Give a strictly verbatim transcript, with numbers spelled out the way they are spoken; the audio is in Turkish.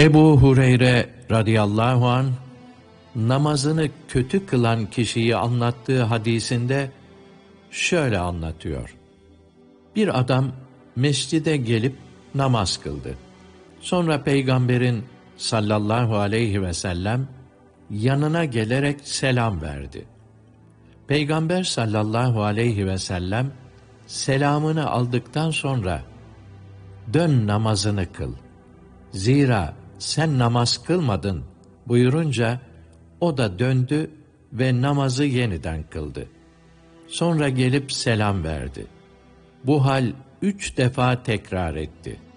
Ebu Hureyre radıyallahu anh, namazını kötü kılan kişiyi anlattığı hadisinde şöyle anlatıyor. Bir adam mescide gelip namaz kıldı. Sonra Peygamberin sallallahu aleyhi ve sellem yanına gelerek selam verdi. Peygamber sallallahu aleyhi ve sellem selamını aldıktan sonra dön namazını kıl. Zira sen namaz kılmadın buyurunca o da döndü ve namazı yeniden kıldı. Sonra gelip selam verdi. Bu hal üç defa tekrar etti.